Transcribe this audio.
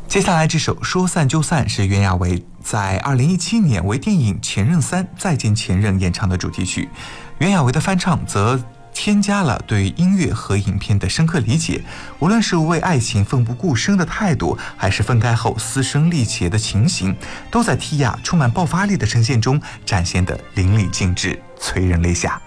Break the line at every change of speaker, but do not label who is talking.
接下来这首《说散就散》是袁娅维在2017年为电影《前任3再见前任》演唱的主题曲。袁娅维的翻唱则添加了对音乐和影片的深刻理解，无论是为爱情奋不顾身的态度，还是分开后嘶声力竭的情形，都在蒂亚充满爆发力的呈现中展现得淋漓尽致，催人泪下。